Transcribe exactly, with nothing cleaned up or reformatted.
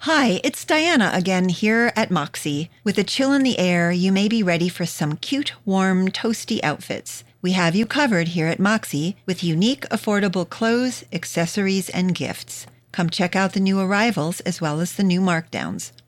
Hi, it's Diana again here at Moxie. With a chill in the air, you may be ready for some cute, warm, toasty outfits. We have you covered here at Moxie with unique, affordable clothes, accessories, and gifts. Come check out the new arrivals as well as the new markdowns.